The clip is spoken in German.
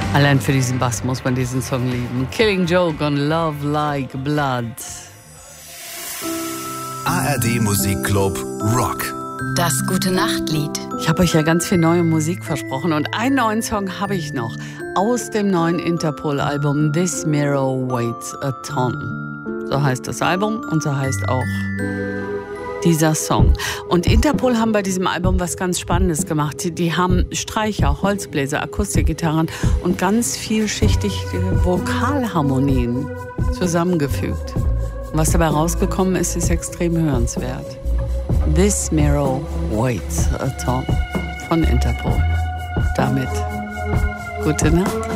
Allein für diesen Bass muss man diesen Song lieben. Killing Joke on Love Like Blood. ARD Musikclub Rock. Das Gute-Nacht-Lied. Ich habe euch ja ganz viel neue Musik versprochen und einen neuen Song habe ich noch aus dem neuen Interpol-Album This Mirror Weighs a Ton. So heißt das Album und so heißt auch dieser Song. Und Interpol haben bei diesem Album was ganz Spannendes gemacht. Die haben Streicher, Holzbläser, Akustikgitarren und ganz vielschichtige Vokalharmonien zusammengefügt. Und was dabei rausgekommen ist, ist extrem hörenswert. This Mirror Weighs a Ton von Interpol. Damit gute Nacht.